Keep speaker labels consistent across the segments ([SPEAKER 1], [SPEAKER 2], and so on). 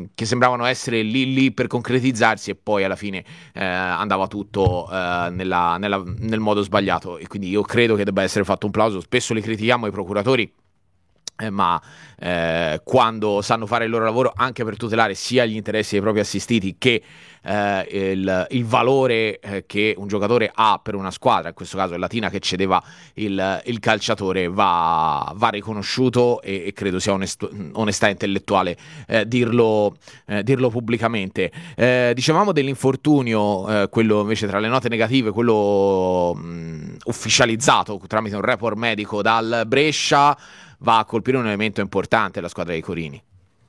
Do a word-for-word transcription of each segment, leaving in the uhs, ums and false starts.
[SPEAKER 1] che sembravano essere lì lì per concretizzarsi, e poi alla fine eh, andava tutto eh, nella, nella, nel modo sbagliato. E quindi io credo che debba essere fatto un plauso. Spesso li critichiamo i procuratori, eh, ma eh, quando sanno fare il loro lavoro anche per tutelare sia gli interessi dei propri assistiti che eh, il, il valore eh, che un giocatore ha per una squadra, in questo caso è Latina che cedeva il, il calciatore, va, va riconosciuto, e, e credo sia onesto, onestà intellettuale eh, dirlo, eh, dirlo pubblicamente. Eh, dicevamo dell'infortunio, eh, quello invece tra le note negative, quello mh, ufficializzato tramite un report medico dal Brescia, va a colpire un elemento importante la squadra dei Corini.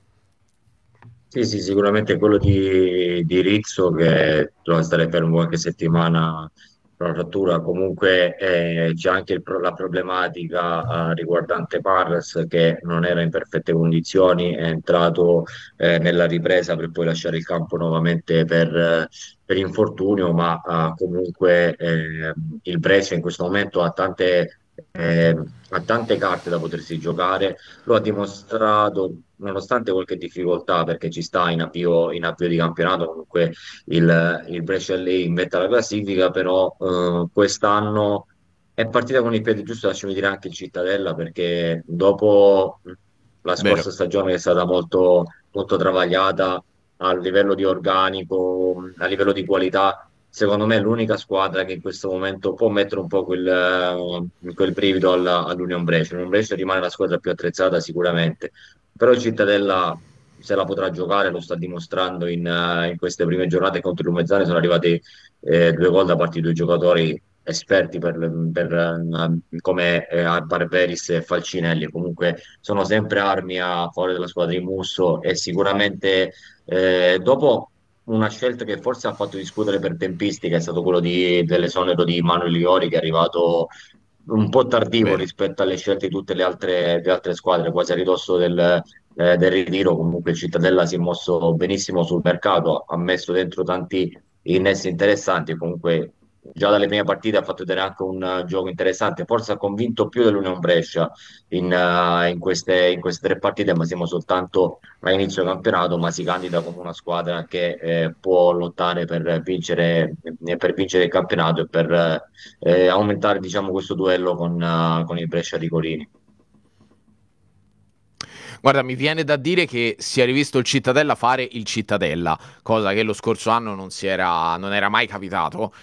[SPEAKER 2] Sì, sì, sicuramente quello di, di Rizzo che doveva stare fermo qualche settimana per una frattura. Comunque eh, c'è anche il pro- la problematica eh, riguardante Parras che non era in perfette condizioni, è entrato eh, nella ripresa per poi lasciare il campo nuovamente per, eh, per infortunio, ma eh, comunque eh, il Brescia in questo momento ha tante, eh, ha tante carte da potersi giocare, lo ha dimostrato nonostante qualche difficoltà perché ci sta in avvio, in avvio di campionato, comunque il, il Brescia è lì in vetta alla classifica, però eh, quest'anno è partita con il piede giusto, lasciami dire anche il Cittadella, perché dopo la
[SPEAKER 1] Vero.
[SPEAKER 2] scorsa stagione che è stata molto, molto travagliata a livello di organico, a livello di qualità, secondo me è l'unica squadra che in questo momento può mettere un po' quel, eh, quel brivido alla- all'Union Brescia. L'Union Brescia rimane la squadra più attrezzata sicuramente, però il Cittadella se la potrà giocare, lo sta dimostrando in, eh, in queste prime giornate contro il Lumezzane. Sono arrivati eh, due gol da parte di due giocatori esperti per, per, eh, come eh, Barberis e Falcinelli. Comunque sono sempre armi a favore della squadra di Musso e sicuramente eh, dopo una scelta che forse ha fatto discutere per tempistica è stato quello di, dell'esonero di Manuel Liori, che è arrivato un po' tardivo
[SPEAKER 1] Vero.
[SPEAKER 2] rispetto alle scelte di tutte le altre, le altre squadre, quasi a ridosso del, eh, del ritiro. Comunque il Cittadella si è mosso benissimo sul mercato, ha messo dentro tanti innesti interessanti, comunque già dalle prime partite ha fatto vedere anche un uh, gioco interessante, forse ha convinto più dell'Union Brescia in, uh, in queste, in queste tre partite, ma siamo soltanto a inizio campionato, ma si candida come una squadra che eh, può lottare per vincere, eh, per vincere il campionato e per eh, aumentare, diciamo, questo duello con, uh, con il Brescia di Corini.
[SPEAKER 1] Guarda, mi viene da dire che si è rivisto il Cittadella fare il Cittadella, cosa che lo scorso anno non, si era, non era mai capitato.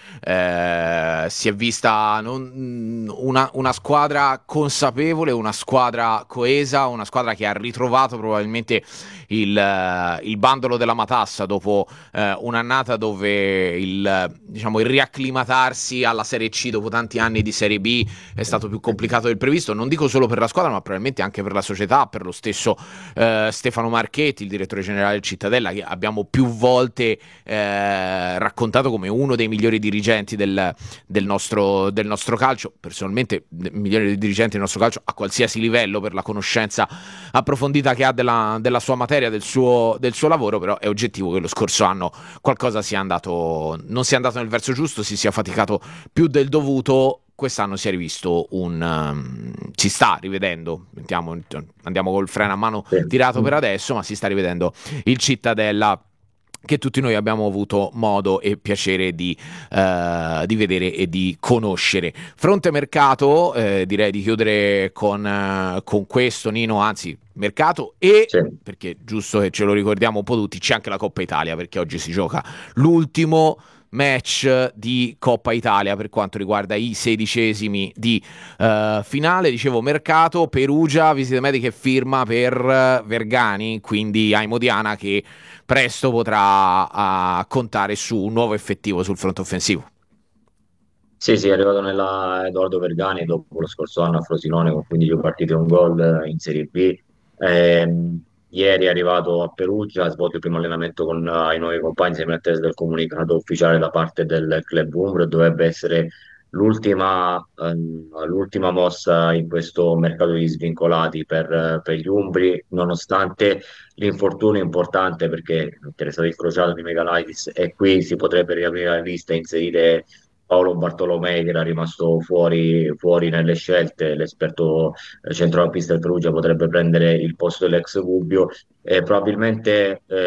[SPEAKER 1] Eh, si è vista non- una, una squadra consapevole, una squadra coesa, una squadra che ha ritrovato probabilmente il, eh, il bandolo della matassa dopo eh, un'annata dove il, diciamo, il riacclimatarsi alla Serie C dopo tanti anni di Serie B è stato più complicato del previsto. Non dico solo per la squadra, ma probabilmente anche per la società, per lo stesso eh, Stefano Marchetti, il direttore generale del Cittadella, che abbiamo più volte eh, raccontato come uno dei migliori dirigenti del, del, nostro, del nostro calcio. Personalmente, migliori dirigenti del nostro calcio a qualsiasi livello, per la conoscenza approfondita che ha della, della sua materia, del suo, del suo lavoro. Però è oggettivo che lo scorso anno qualcosa sia andato, non sia andato nel verso giusto, si sia faticato più del dovuto. Quest'anno si è rivisto un um, si sta rivedendo, mettiamo, andiamo col freno a mano
[SPEAKER 2] Sì.
[SPEAKER 1] tirato per
[SPEAKER 2] Mm.
[SPEAKER 1] adesso, ma si sta rivedendo il Cittadella che tutti noi abbiamo avuto modo e piacere di, uh, di vedere e di conoscere. Fronte mercato, eh, direi di chiudere con, uh, con questo, Nino, anzi mercato, e
[SPEAKER 2] Sì.
[SPEAKER 1] perché giusto che ce lo ricordiamo un po' tutti, c'è anche la Coppa Italia, perché oggi si gioca l'ultimo match di Coppa Italia per quanto riguarda i sedicesimi di uh, finale. Dicevo mercato, Perugia, visite mediche e firma per uh, Vergani, quindi Aimo Diana, che presto potrà uh, contare su un nuovo effettivo sul fronte offensivo.
[SPEAKER 2] Sì, sì, è arrivato nella Edoardo Vergani dopo lo scorso anno a Frosinone con quindici partite e un gol in Serie B. Ehm, ieri è arrivato a Perugia, ha svolto il primo allenamento con eh, i nuovi compagni, sembra attesa del comunicato ufficiale da parte del club Umbro. Dovrebbe essere l'ultima ehm, l'ultima mossa in questo mercato di svincolati per, eh, per gli Umbri, nonostante l'infortunio importante perché era stato incrociato di Megalaitis e qui si potrebbe riaprire la lista e inserire Paolo Bartolomei, che era rimasto fuori, fuori nelle scelte. L'esperto eh, centrocampista del Perugia potrebbe prendere il posto dell'ex Gubbio e probabilmente eh,